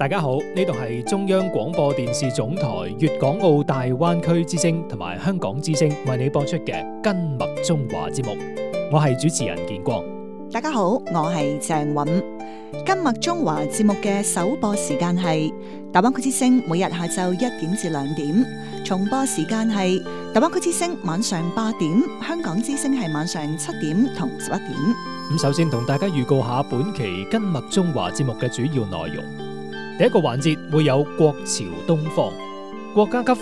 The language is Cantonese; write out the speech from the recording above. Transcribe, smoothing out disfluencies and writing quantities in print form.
大家好，呢度係中央廣播電視總台粵港澳大灣區之聲同埋香港之聲為你播出嘅跟麥中華節目，我係主持人建光。 大家好，我係鄭韻。跟麥中華節目嘅首播時間係大灣區之聲每日下晝1點至2點，重播時間係大灣區之聲晚上8點，香港之聲係晚上7點同11點。 咁首先同大家預告下本期跟麥中華節目嘅主要內容。第一個環節會有國潮東方，國家級